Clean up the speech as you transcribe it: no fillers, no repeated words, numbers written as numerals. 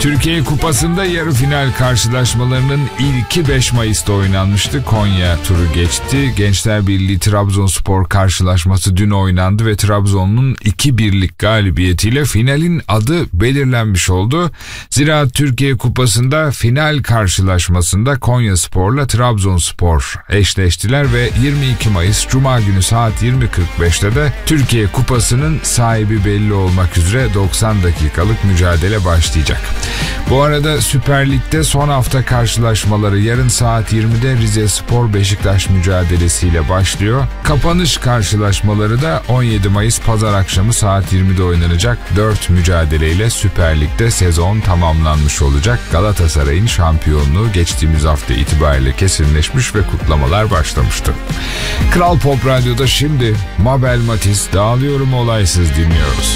Türkiye Kupası'nda yarı final karşılaşmalarının ilki 5 Mayıs'ta oynanmıştı. Konya turu geçti. Gençler Birliği Trabzonspor karşılaşması dün oynandı ve Trabzon'un 2-1'lik galibiyetiyle finalin adı belirlenmiş oldu. Zira Türkiye Kupası'nda final karşılaşmasında Konyaspor'la Trabzonspor eşleştiler ve 22 Mayıs Cuma günü saat 20.45'te de Türkiye Kupası'nın sahibi belli olmak üzere 90 dakikalık mücadele başlayacak. Bu arada Süper Lig'de son hafta karşılaşmaları yarın saat 20'de Rizespor Beşiktaş mücadelesiyle başlıyor. Kapanış karşılaşmaları da 17 Mayıs Pazar akşamı saat 20'de oynanacak 4 mücadeleyle Süper Lig'de sezon tamamlanmış olacak. Galatasaray'ın şampiyonluğu geçtiğimiz hafta itibariyle kesinleşmiş ve kutlamalar başlamıştı. Kral Pop Radyo'da şimdi Mabel Matiz Dağılıyorum Olaysız dinliyoruz.